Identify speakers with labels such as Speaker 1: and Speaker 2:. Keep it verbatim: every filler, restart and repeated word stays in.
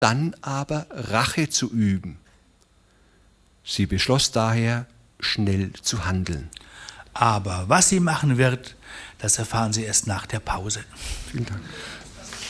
Speaker 1: dann aber Rache zu üben. Sie beschloss daher, schnell zu handeln.
Speaker 2: Aber was sie machen wird, das erfahren Sie erst nach der Pause.
Speaker 1: Vielen Dank.